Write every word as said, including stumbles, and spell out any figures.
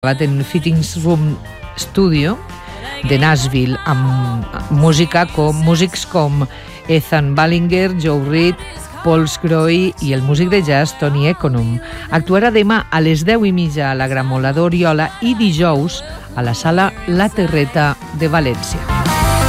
en Fittings Room Studio de Nashville amb música com músics com Ethan Ballinger, Joe Reed, Paul Scroy i el músic de jazz Tony Econom. Actuarà demà a les deu i mitja a la Gramola d'Oriola i dijous a la Sala La Terreta de València.